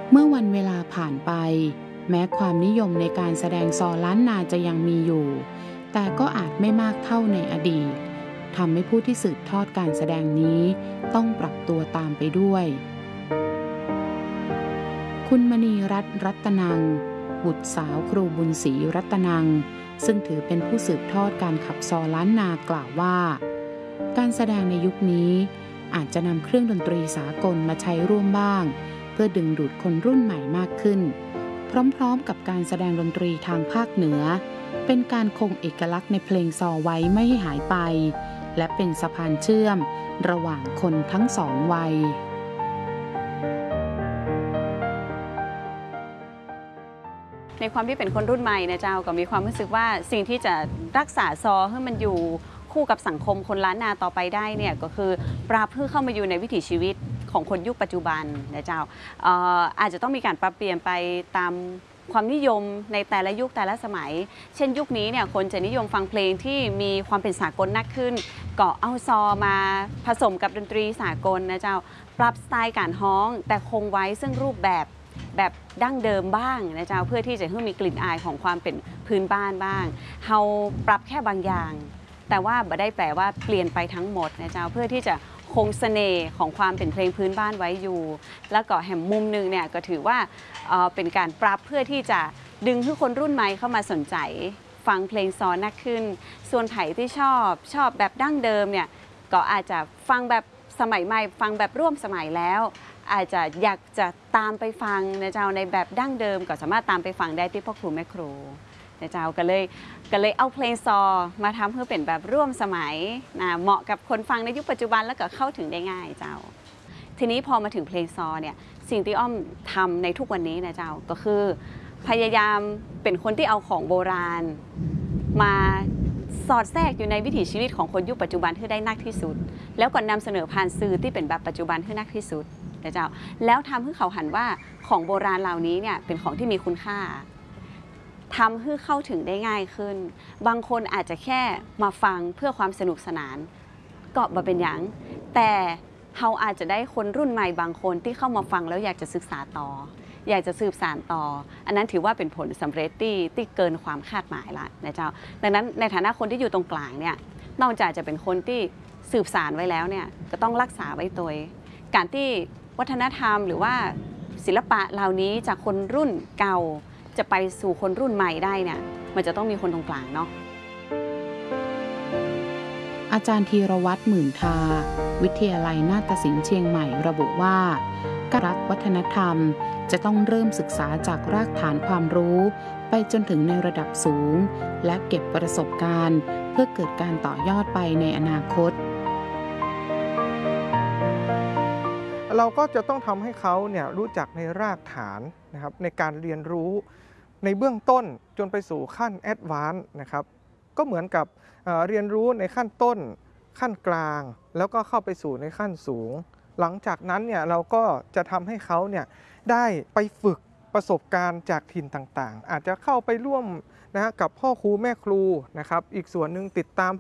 เมื่อวันเวลาผ่านไปแม้ความนิยมในการแสดงซอล้านนาจะยังมีอยู่แต่ก็อาจไม่มากเท่าในอดีตทำให้ผู้ที่สืบทอดการแสดงนี้ต้องปรับตัวตามไปด้วยคุณมณีรัตน์รัตนังบุตรสาวครูบุญศรีรัตนังซึ่งถือเป็นผู้สืบทอดการขับซอล้านนากล่าวว่าการแสดงในยุคนี้อาจจะนำเครื่องดนตรีสากลมาใช้ร่วมบ้างเพื่อดึงดูดคนรุ่นใหม่มากขึ้นพร้อมๆกับการแสดงดนตรีทางภาคเหนือเป็นการคงเอกลักษณ์ในเพลงซอไว้ไม่ให้หายไปและเป็นสะพานเชื่อมระหว่างคนทั้งสองวัยในความที่เป็นคนรุ่นใหม่นะเจ้าก็มีความรู้สึกว่าสิ่งที่จะรักษาซอให้มันอยู่คู่กับสังคมคนล้านนาต่อไปได้เนี่ยก็คือปรับเพื่อเข้ามาอยู่ในวิถีชีวิตของคนยุคปัจจุบันนะเจ้าอาจจะต้องมีการปรับเปลี่ยนไปตามความนิยมในแต่ละยุคแต่ละสมัยเช่นยุคนี้เนี่ยคนจะนิยมฟังเพลงที่มีความเป็นสากลมากขึ้นก็เอาซอมาผสมกับดนตรีสากลนะเจ้าปรับสไตล์การฮ้องแต่คงไว้ซึ่งรูปแบบดั้งเดิมบ้างนะเจ้าเพื่อที่จะให้มีกลิ่นอายของความเป็นพื้นบ้านบ้างเฮาปรับแค่บางอย่างแต่ว่าไม่ได้แปลว่าเปลี่ยนไปทั้งหมดนะเจ้าเพื่อที่จะคงเสน่ห์ของความเป็นเพลงพื้นบ้านไว้อยู่แล้วก็แห่งมุมหนึ่งเนี่ยก็ถือว่าเป็นการปรับเพื่อที่จะดึงให้คนรุ่นใหม่เข้ามาสนใจฟังเพลงซอนักขึ้นส่วนไผ่ที่ชอบแบบดั้งเดิมเนี่ยก็อาจจะฟังแบบสมัยใหม่ฟังแบบร่วมสมัยแล้วอาจจะอยากจะตามไปฟังนะเจ้าในแบบดั้งเดิมก็สามารถตามไปฟังได้ที่พ่อครูแม่ครูนะเจ้าก็เลยเอาเพลงซอมาทำให้เป็นแบบร่วมสมัยนะเหมาะกับคนฟังในยุคปัจจุบันแล้วก็เข้าถึงได้ง่ายเจ้าทีนี้พอมาถึงเพลงซอเนี่ยสิ่งที่อ้อมทำในทุกวันนี้นะเจ้าก็คือพยายามเป็นคนที่เอาของโบราณมาสอดแทรกอยู่ในวิถีชีวิตของคนยุคปัจจุบันที่ได้นักที่สุดแล้วก็นำเสนอผ่านสื่อที่เป็นแบบปัจจุบันที่นักที่สุดนะเจ้าแล้วทำให้เขาหันว่าของโบราณเหล่านี้เนี่ยเป็นของที่มีคุณค่าทำให้เข้าถึงได้ง่ายขึ้นบางคนอาจจะแค่มาฟังเพื่อความสนุกสนานก็บ่เป็นอย่างแต่เขาอาจจะได้คนรุ่นใหม่บางคนที่เข้ามาฟังแล้วอยากจะศึกษาต่ออยากจะสืบสานต่ออันนั้นถือว่าเป็นผลสำเร็จที่เกินความคาดหมายละนะเจ้าดังนั้นในฐานะคนที่อยู่ตรงกลางเนี่ยนอกจากจะเป็นคนที่สืบสานไว้แล้วเนี่ยก็ต้องรักษาไว้ตัวการที่วัฒนธรรมหรือว่าศิลปะเหล่านี้จากคนรุ่นเก่าจะไปสู่คนรุ่นใหม่ได้เนี่ยมันจะต้องมีคนตรงกลางเนาะอาจารย์ธีรวัตรหมื่นทาวิทยาลัยนาฏศิลป์เชียงใหม่ระบุว่าการรักวัฒนธรรมจะต้องเริ่มศึกษาจากรากฐานความรู้ไปจนถึงในระดับสูงและเก็บประสบการณ์เพื่อเกิดการต่อยอดไปในอนาคตเราก็จะต้องทำให้เขาเนี่ยรู้จักในรากฐานนะครับในการเรียนรู้ในเบื้องต้นจนไปสู่ขั้นแอดวานซ์นะครับก็เหมือนกับเรียนรู้ในขั้นต้นขั้นกลางแล้วก็เข้าไปสู่ในขั้นสูงหลังจากนั้นเนี่ยเราก็จะทำให้เขาเนี่ยได้ไปฝึกประสบการณ์จากถิ่นต่างๆอาจจะเข้าไปร่วมกับพ่อครูแม่ครูนะครับอีกส่วนหนึ่งติดตาม